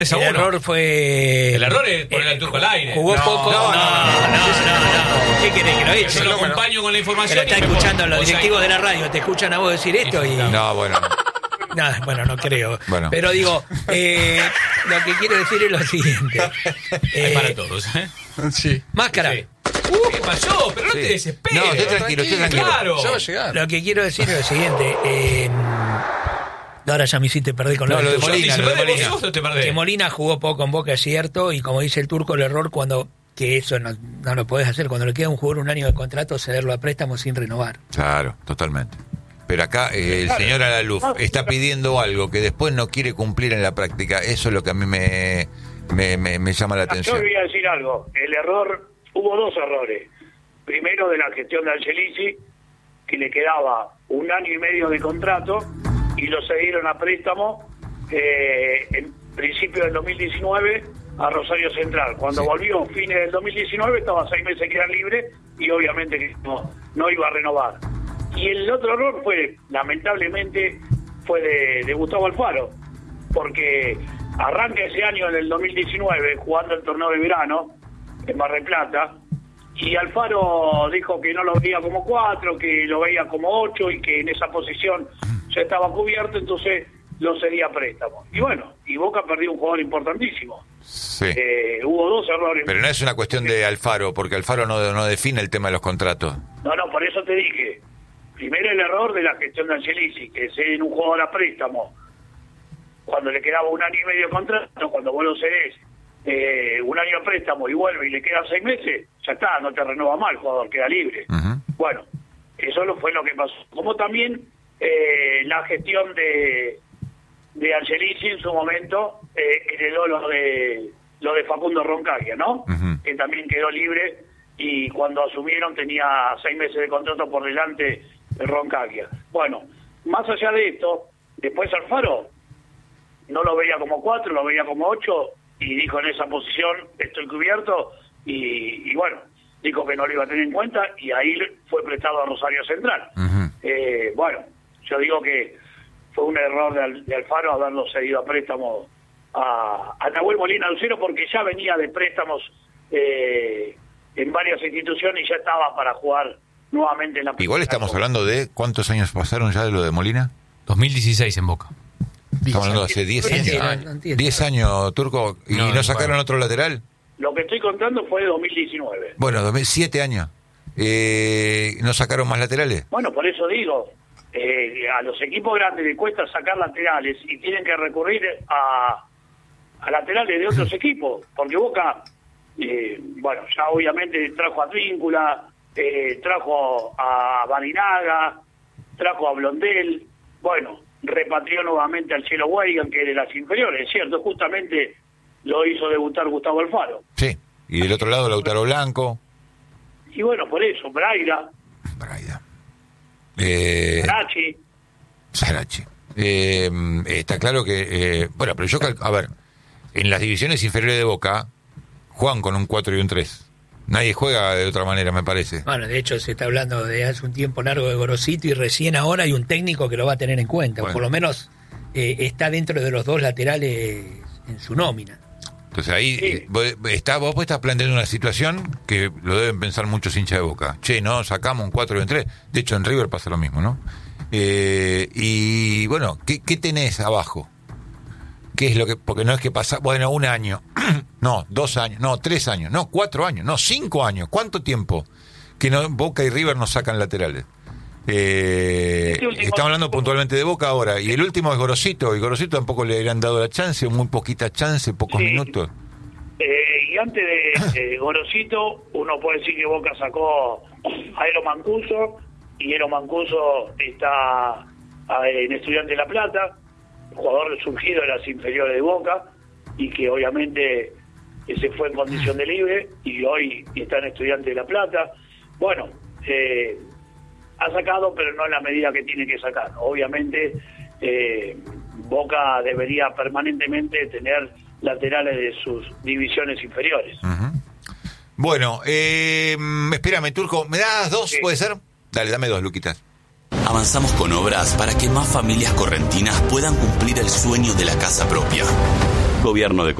El error fue... El error es poner al Turco al aire. Jugó poco. No. ¿Qué querés que lo eche? Yo lo acompaño con la información. Pero está escuchando los directivos de la radio. Te escuchan a vos decir esto y... No, bueno. Bueno, no creo. Bueno. Pero digo, lo que quiero decir es lo siguiente. Hay para todos, ¿eh? Sí. Máscara. Sí. ¿Qué pasó? Pero no te desesperes. No, esté tranquilo. Claro. Ya va a llegar. Lo que quiero decir es lo siguiente. Ahora ya me hiciste perder con No, lo de tuyo. Molina, Si lo de perdés Molina. vos, te perdés. Que Molina jugó poco en Boca, es cierto, y como dice el Turco, el error que eso no lo podés hacer, cuando le queda a un jugador un año de contrato, cederlo a préstamo sin renovar. Claro, totalmente. Pero acá el señor Alaluf está pidiendo algo que después no quiere cumplir en la práctica. Eso es lo que a mí me llama la Yo atención. voy a decir algo. Hubo dos errores. Primero, de la gestión de Angelici, que le quedaba 1 año y medio de contrato y lo cedieron a préstamo en principio del 2019 a Rosario Central. Cuando volvió fines del 2019 estaba 6 meses que era libre y obviamente que no iba a renovar. Y el otro error fue, lamentablemente, fue de Gustavo Alfaro, porque arranca ese año en el 2019 jugando el torneo de verano en Mar del Plata, y Alfaro dijo que no lo veía como 4, que lo veía como 8 y que en esa posición ya estaba cubierto, entonces lo cedía a préstamo. Y bueno, y Boca perdió un jugador importantísimo. Sí. Hubo 2 errores. Pero no es una cuestión de Alfaro, porque Alfaro no define el tema de los contratos. No, por eso te dije. Primero el error de la gestión de Angelici, que ceden un jugador a préstamo cuando le quedaba 1 año y medio de contrato, cuando vos lo cedés 1 año a préstamo y vuelve y le quedan 6 meses, ya está, no te renueva más el jugador, queda libre. Uh-huh. Bueno, eso fue lo que pasó. Como también la gestión de Angelici en su momento heredó lo de Facundo Roncaglia, ¿no? Uh-huh. Que también quedó libre y cuando asumieron tenía 6 meses de contrato por delante de Roncaglia. Bueno, más allá de esto, después Alfaro no lo veía como 4, lo veía como 8 y dijo en esa posición estoy cubierto y bueno, dijo que no lo iba a tener en cuenta y ahí fue prestado a Rosario Central. Uh-huh. Bueno, yo digo que fue un error de Alfaro haberlo cedido a préstamo a Nahuel Molina Lucero, porque ya venía de préstamos en varias instituciones y ya estaba para jugar nuevamente en la primera. Igual estamos hablando de ¿cuántos años pasaron ya de lo de Molina? 2016 en Boca. Estamos hablando de hace 10 años. No entiendo. 10 años, Turco, ¿y no sacaron otro lateral? Lo que estoy contando fue de 2019. Bueno, 7 años. ¿No sacaron más laterales? Bueno, por eso digo, a los equipos grandes les cuesta sacar laterales y tienen que recurrir a laterales de otros equipos, porque Boca, bueno, ya obviamente trajo a Tvíncula, trajo a Barinaga, trajo a Blondel, bueno, repatrió nuevamente al Chelo Weigand, que es de las inferiores, es cierto, justamente lo hizo debutar Gustavo Alfaro. Sí, y del otro lado Lautaro Blanco. Y bueno, por eso, Braida. Sarachi. Está claro que... bueno, pero a ver, en las divisiones inferiores de Boca juegan con un 4 y un 3. Nadie juega de otra manera, me parece. Bueno, de hecho se está hablando de hace un tiempo largo de Gorosito y recién ahora hay un técnico que lo va a tener en cuenta, bueno. o por lo menos está dentro de los 2 laterales en su nómina. Entonces ahí Sí. vos estás planteando una situación que lo deben pensar muchos hinchas de Boca. Che, no, sacamos un 4 y un 3. De hecho, en River pasa lo mismo, ¿no? Y bueno, ¿qué tenés abajo? ¿Qué es lo que...? Porque no es que pasa... Bueno, 1 año. No, 2 años. No, 3 años. No, 4 años. No, 5 años. ¿Cuánto tiempo que Boca y River no sacan laterales? Estamos hablando puntualmente de Boca ahora. Y el último es Gorosito. Y Gorosito tampoco le habían dado la chance, muy poquita chance, pocos Sí. minutos. Y antes de Gorosito, uno puede decir que Boca sacó a Eero Mancuso, y Eero Mancuso está en Estudiantes de La Plata, jugador surgido de las inferiores de Boca, y que obviamente se fue en condición de libre, y hoy está en Estudiantes de La Plata. Bueno, ha sacado, pero no en la medida que tiene que sacar. Obviamente, Boca debería permanentemente tener laterales de sus divisiones inferiores. Uh-huh. Bueno, espérame, Turco, ¿me das 2? Sí. ¿Puede ser? Dale, dame 2, Luquitas. Avanzamos con obras para que más familias correntinas puedan cumplir el sueño de la casa propia. Gobierno de